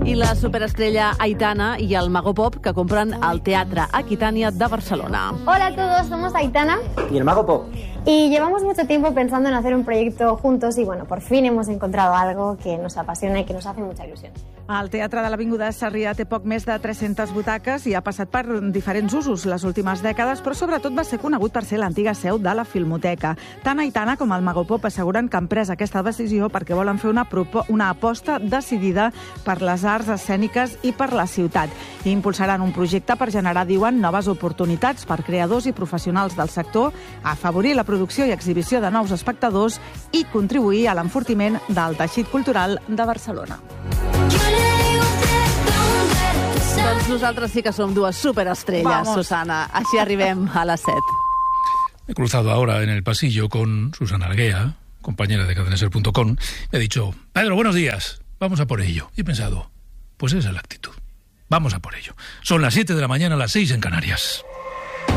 I la superestrella Aitana y el Mago Pop, que compran al Teatre Aquitania de Barcelona. Hola a todos, somos Aitana y el Mago Pop. Y llevamos mucho tiempo pensando en hacer un proyecto juntos y bueno, por fin hemos encontrado algo que nos apasiona i que nos hace mucha ilusión. El Teatre de l'Avinguda de Sarrià té poc més de 300 butaques i ha passat per diferents usos les últimes dècades, però sobretot va ser conegut per ser l'antiga seu de la Filmoteca. Tant Aitana com el Mago Pop asseguren que han pres aquesta decisió perquè volen fer una aposta decidida per les arts escèniques i per la ciutat. I impulsaran un projecte per generar, diuen, noves oportunitats per creadors i professionals del sector, afavorir la producció i exhibició de nous espectadors i contribuir a l'enfortiment del teixit cultural de Barcelona. Doncs nosaltres sí que som dues superestrelles, Vamos. Susana. Així arribem a les 7. Me he cruzado ahora en el pasillo con Susana Arguea, compañera de cadenaser.com. Me ha dicho, Pedro, buenos días, vamos a por ello. Y he pensado, pues esa es la actitud. Vamos a por ello. Son las 7 de la mañana, las 6 en Canarias.